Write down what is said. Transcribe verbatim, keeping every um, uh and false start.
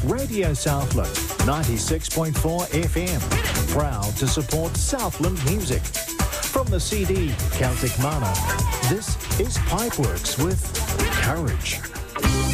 Radio Southland, ninety-six point four F M. Proud to support Southland music. From the C D Celtic Mana, this is Pipeworks with Courage.